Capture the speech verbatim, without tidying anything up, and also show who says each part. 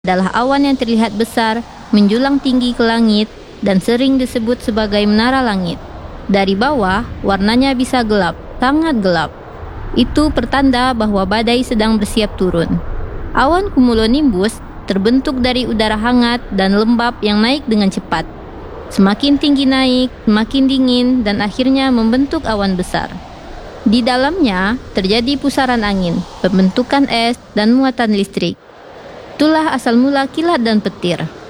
Speaker 1: adalah awan yang terlihat besar, menjulang tinggi ke langit, dan sering disebut sebagai menara langit. Dari bawah, warnanya bisa gelap, sangat gelap. Itu pertanda bahwa badai sedang bersiap turun. Awan cumulonimbus terbentuk dari udara hangat dan lembab yang naik dengan cepat. Semakin tinggi naik, semakin dingin, dan akhirnya membentuk awan besar. Di dalamnya terjadi pusaran angin, pembentukan es, dan muatan listrik. Itulah asal mula kilat dan petir.